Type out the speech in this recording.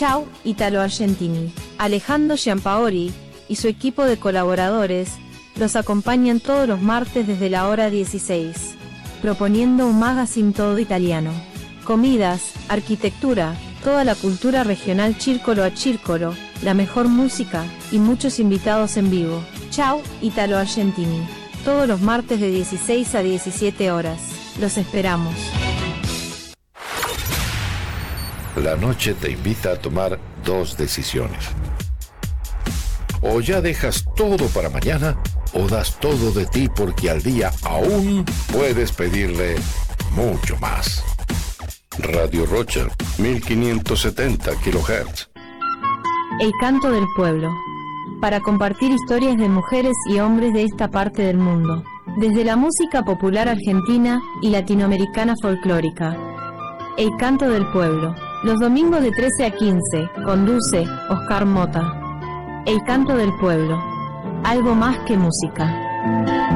Ciao Italo Argentini. Alejandro Giampaoli y su equipo de colaboradores los acompañan todos los martes desde la hora 16, proponiendo un magazine todo italiano. Comidas, arquitectura, toda la cultura regional círcolo a círcolo, la mejor música y muchos invitados en vivo. Ciao Italo Argentini. Todos los martes de 16 a 17 horas. Los esperamos. La noche te invita a tomar dos decisiones. O ya dejas todo para mañana, o das todo de ti porque al día aún puedes pedirle mucho más. Radio Rocha, 1570 kHz. El canto del pueblo. Para compartir historias de mujeres y hombres de esta parte del mundo. Desde la música popular argentina y latinoamericana folclórica. El canto del pueblo. Los domingos de 13 a 15, conduce Oscar Mota. El canto del pueblo. Algo más que música.